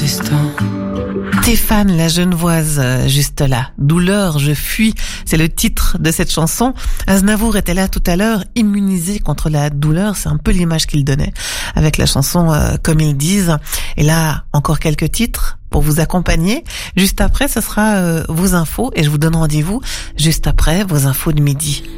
distant. Stéphane la Genevoise, juste là. Douleur, je fuis, c'est le titre de cette chanson. Aznavour était là tout à l'heure, immunisé contre la douleur, c'est un peu l'image qu'il donnait avec la chanson Comme ils disent. Et là, encore quelques titres pour vous accompagner. Juste après, ce sera vos infos et je vous donne rendez-vous juste après vos infos de midi.